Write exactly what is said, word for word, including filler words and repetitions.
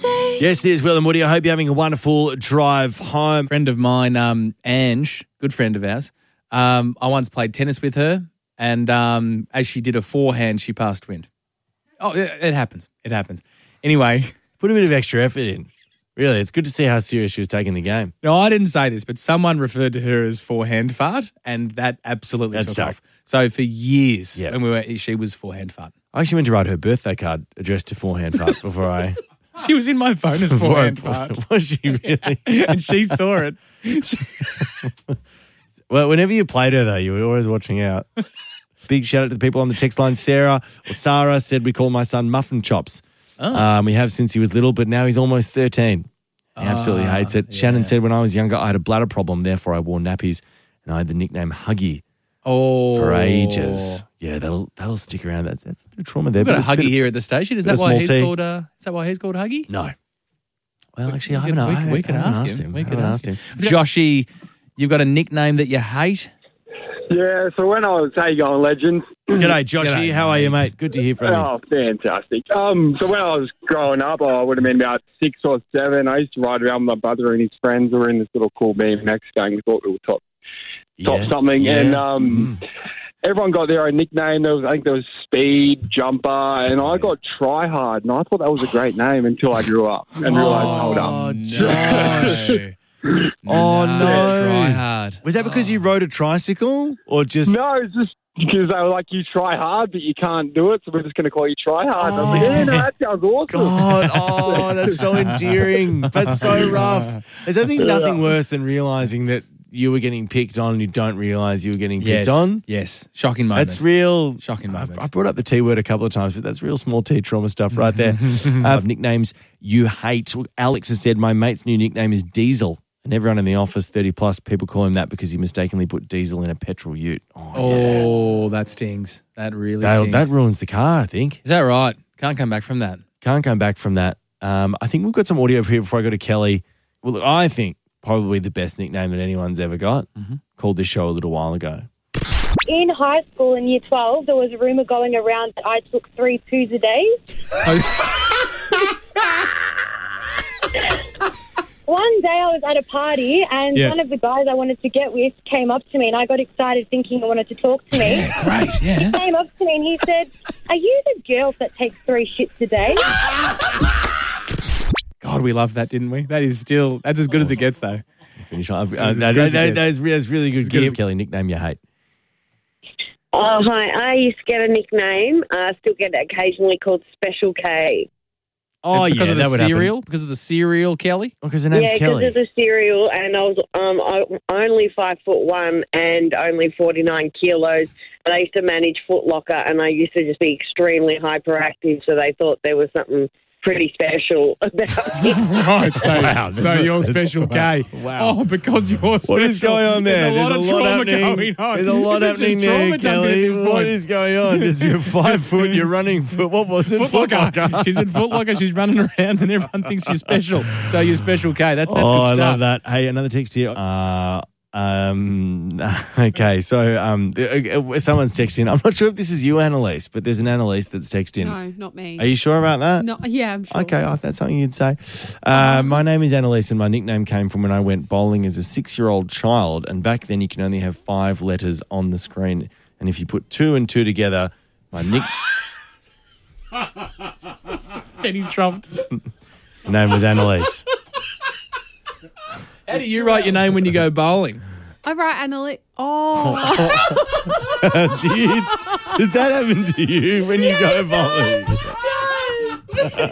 say. Yes, it is, Will and Woody. I hope you're having a wonderful drive home. A friend of mine, um, Ange, good friend of ours, um, I once played tennis with her, and um, as she did a forehand, she passed wind. Oh, it, it happens. It happens. Anyway. Put a bit of extra effort in. Really, it's good to see how serious she was taking the game. No, I didn't say this, but someone referred to her as forehand fart, and that absolutely That's took so- off. So for years, Yeah. when we were, she was forehand fart. I actually went to write her birthday card addressed to forehand fart before I... She was in my phone as before I- forehand fart. Was she really? And she saw it. She- Well, whenever you played her, though, you were always watching out. Big shout out to the people on the text line. Sarah or Sarah said, we call my son Muffin Chops. Oh. Um, we have since he was little, but now he's almost thirteen. He absolutely Ah, hates it. yeah. Shannon said, when I was younger, I had a bladder problem, therefore I wore nappies, and I had the nickname Huggy Oh. for ages. Yeah, that'll that'll stick around. That's, that's a bit of trauma there. We've got a Bit of- Huggy bit of- here at the station. Is bit that of why small he's tea. called? Uh, is that why he's called Huggy? No. Well, actually, I We haven't, could- we I could- haven't- we could I haven't ask asked him. him. We I could haven't ask asked him. Joshy, you've got a nickname that you hate. Yeah, so when I was, how you going, legends? G'day, Joshy. G'day, How are you, mate. mate? Good to hear from you. Oh, fantastic. Um, so when I was growing up, I would have been about six or seven. I used to ride around with my brother and his friends. We were in this little cool B M X gang. We thought we were top, top Yeah, something. yeah. And um, everyone got their own nickname. There was, I think there was Speed, Jumper, and I got Try Hard. And I thought that was a great name until I grew up and realised, hold up. Oh, No. Josh. Oh, no. Try hard. Was that because you rode a tricycle or just... No, it's just because they were like, you try hard, but you can't do it, so we're just going to call you Try Hard. And I was like, yeah, no, that sounds awesome. God, oh, that's so endearing, but so rough. There's I think nothing worse than realising that you were getting picked on and you don't realise you were getting picked Yes. on. Yes. Shocking moment. That's real. Shocking I, moment. I brought up the T word a couple of times, but that's real small T trauma stuff right there. uh, nicknames you hate. Alex has said, my mate's new nickname is Diesel. And everyone in the office, thirty plus, people call him that because he mistakenly put diesel in a petrol ute. Oh, Oh, that stings. That really that, stings. that ruins the car, I think. Is that right? Can't come back from that. Can't come back from that. Um, I think we've got some audio here before I go to Kelly. Well, look, I think probably the best nickname that anyone's ever got. Mm-hmm. Called this show a little while ago. In high school in year twelve, there was a rumour going around that I took three poos a day. One day I was at a party and Yeah. one of the guys I wanted to get with came up to me and I got excited thinking he wanted to talk to me. Great, yeah. He came up to me and he said, are you the girl that takes three shits a day? God, we loved that, didn't we? That is still, that's as good as it gets, though. Finish on. Uh, That is that, good that, as it gets. that is, that's really good. good Give as- Kelly, nickname you hate. Oh, hi. I used to get a nickname. I still get it occasionally called Special K. Oh, because yeah, of the that would cereal? happen. Because of the cereal, Kelly? Oh, because her name's yeah, Kelly. because of the cereal, and I was um, I, only five foot one and only forty-nine kilos. And I used to manage Foot Locker, and I used to just be extremely hyperactive, so they thought there was something pretty special about me. Right, so, Wow, so that's- you're Special K. Wow. Oh, because you're special. What is going on there? There's a lot There's of a lot trauma happening. going on. There's a lot This is happening just there, trauma dumping at Kelly. this What point. is going on? Is you're five foot, you're running foot. What was it? Foot Locker. She's in Foot Locker. She's running around, and everyone thinks you're special. So you're Special K. That's that's oh, good I stuff. love that. Hey, another text here. Uh, um, okay, so um, uh, someone's texting. I'm not sure if this is you, Annalise, but there's an Annalise that's texting. No, not me. Are you sure about that? No, yeah, I'm sure. Okay, oh, if that's something you'd say. Uh, my name is Annalise, and my nickname came from when I went bowling as a six-year-old child. And back then, you can only have five letters on the screen. And if you put two and two together, my nick Penny's trumped. name was Annalise. How do you write your name when you go bowling? I write Annalise. Oh, Do you, does that happen to you when you go bowling?